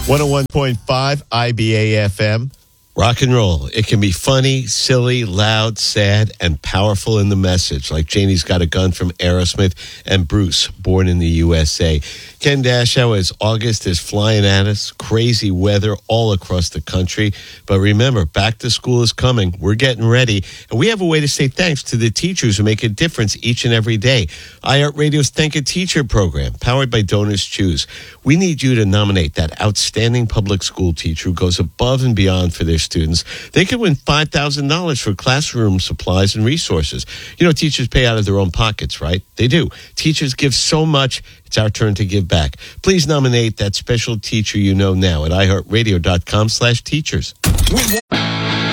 101.5 IBA FM. Rock and roll. It can be funny, silly, loud, sad, and powerful in the message. Like Janie's Got a Gun from Aerosmith and Bruce, Born in the USA. Ken Dashow, as August is flying at us, crazy weather all across the country. But remember, back to school is coming. We're getting ready. And we have a way to say thanks to the teachers who make a difference each and every day. iHeartRadio's Thank a Teacher program, powered by Donors Choose. We need you to nominate that outstanding public school teacher who goes above and beyond for their students. They could win $5,000 for classroom supplies and resources. You know, teachers pay out of their own pockets, right? They do. Teachers give so much. It's our turn to give back. Please nominate that special teacher you know now at iHeartRadio.com/teachers.